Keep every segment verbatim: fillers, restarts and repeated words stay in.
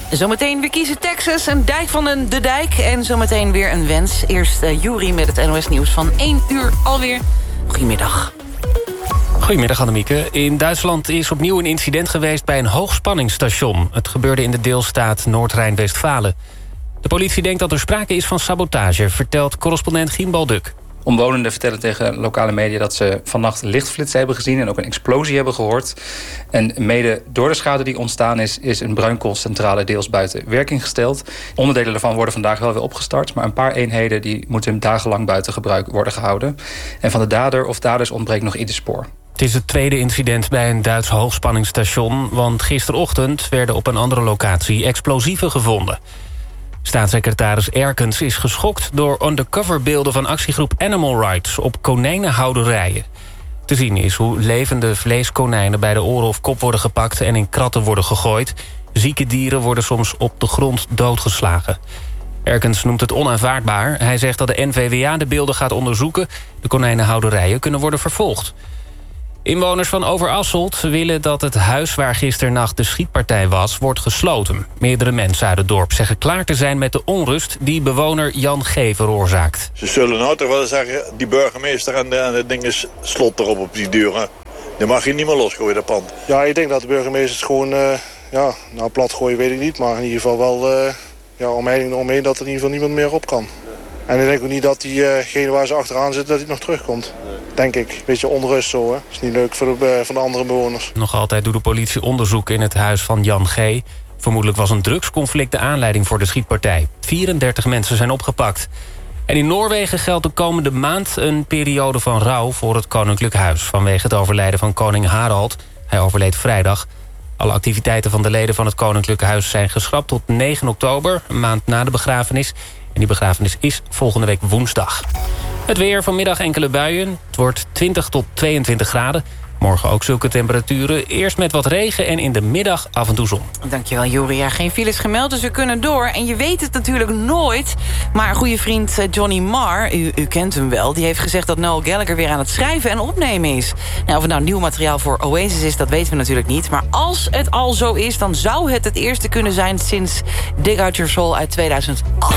Zometeen weer kiezen Texas, een dijk van een de dijk. En zometeen weer een wens. Eerst uh, Juri met het N O S Nieuws van één uur alweer. Goedemiddag. Goedemiddag Annemieke. In Duitsland is opnieuw een incident geweest bij een hoogspanningsstation. Het gebeurde in de deelstaat Noord-Rijn-Westfalen. De politie denkt dat er sprake is van sabotage, vertelt correspondent Gimbal Duk. Omwonenden vertellen tegen lokale media dat ze vannacht lichtflitsen hebben gezien en ook een explosie hebben gehoord. En mede door de schade die ontstaan is, is een bruinkoolcentrale deels buiten werking gesteld. Onderdelen daarvan worden vandaag wel weer opgestart, maar een paar eenheden die moeten dagenlang buiten gebruik worden gehouden. En van de dader of daders ontbreekt nog ieder spoor. Het is het tweede incident bij een Duits hoogspanningsstation, want gisterochtend werden op een andere locatie explosieven gevonden. Staatssecretaris Erkens is geschokt door undercoverbeelden van actiegroep Animal Rights op konijnenhouderijen. Te zien is hoe levende vleeskonijnen bij de oren of kop worden gepakt en in kratten worden gegooid. Zieke dieren worden soms op de grond doodgeslagen. Erkens noemt het onaanvaardbaar. Hij zegt dat de N V W A de beelden gaat onderzoeken. De konijnenhouderijen kunnen worden vervolgd. Inwoners van Overasselt willen dat het huis waar gisternacht de schietpartij was, wordt gesloten. Meerdere mensen uit het dorp zeggen klaar te zijn met de onrust die bewoner Jan G. veroorzaakt. Ze zullen nou toch wel zeggen, die burgemeester en de, en de ding is slot erop op die deuren. Die mag je niet meer losgooien, dat pand. Ja, ik denk dat de burgemeester het gewoon, uh, ja, nou plat gooien weet ik niet, maar in ieder geval wel uh, ja, omheen, omheen dat er in ieder geval niemand meer op kan. En ik denk ook niet dat diegene uh waar ze achteraan zit, dat hij nog terugkomt. Denk ik. Beetje onrust zo, hè. Is niet leuk voor de, voor de andere bewoners. Nog altijd doet de politie onderzoek in het huis van Jan G. Vermoedelijk was een drugsconflict de aanleiding voor de schietpartij. vierendertig mensen zijn opgepakt. En in Noorwegen geldt de komende maand een periode van rouw voor het Koninklijk Huis. Vanwege het overlijden van koning Harald. Hij overleed vrijdag. Alle activiteiten van de leden van het Koninklijk Huis zijn geschrapt tot negen oktober, een maand na de begrafenis. En die begrafenis is volgende week woensdag. Het weer, vanmiddag enkele buien. Het wordt twintig tot tweeëntwintig graden. Morgen ook zulke temperaturen. Eerst met wat regen en in de middag af en toe zon. Dankjewel, Juri. Ja, geen files gemeld, dus we kunnen door. En je weet het natuurlijk nooit. Maar goede vriend Johnny Marr, u, u kent hem wel, die heeft gezegd dat Noel Gallagher weer aan het schrijven en opnemen is. Nou, of het nou nieuw materiaal voor Oasis is, dat weten we natuurlijk niet. Maar als het al zo is, dan zou het het eerste kunnen zijn sinds Dig Out Your Soul uit tweeduizend acht.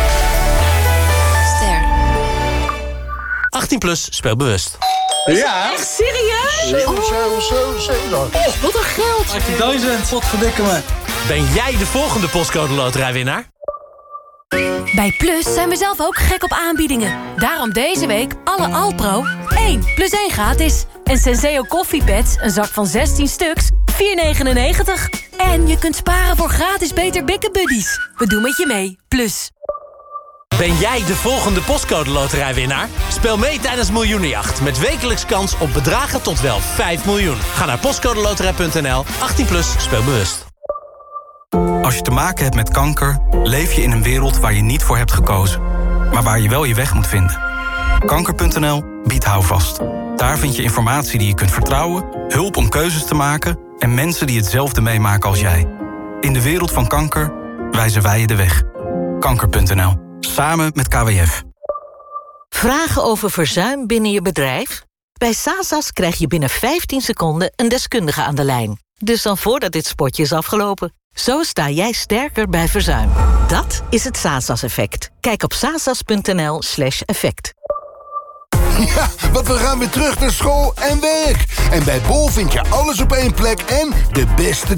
achttien plus, speel bewust. Ja? Echt serieus? zeven, zeven, zeven, zeven. Oh, wat een geld. achttien wat verdikken me. Ben jij de volgende postcode loterijwinnaar? Bij Plus zijn we zelf ook gek op aanbiedingen. Daarom deze week alle Alpro één plus één gratis. En Senseo koffiepads, een zak van zestien stuks, vier negenennegentig. En je kunt sparen voor gratis Beter Bikken Buddies. We doen met je mee, Plus. Ben jij de volgende postcode loterijwinnaar? Speel mee tijdens Miljoenenjacht met wekelijks kans op bedragen tot wel vijf miljoen. Ga naar postcodeloterij punt n l, achttien plus, speel bewust. Als je te maken hebt met kanker, leef je in een wereld waar je niet voor hebt gekozen. Maar waar je wel je weg moet vinden. Kanker punt n l biedt houvast. Daar vind je informatie die je kunt vertrouwen, hulp om keuzes te maken en mensen die hetzelfde meemaken als jij. In de wereld van kanker wijzen wij je de weg. Kanker punt n l. Samen met K W F. Vragen over verzuim binnen je bedrijf? Bij Sasas krijg je binnen vijftien seconden een deskundige aan de lijn. Dus dan voordat dit spotje is afgelopen. Zo sta jij sterker bij verzuim. Dat is het Sasas-effect. Kijk op sasas punt n l slash effect. Ja, want we gaan weer terug naar school en werk. En bij Bol vind je alles op één plek en de beste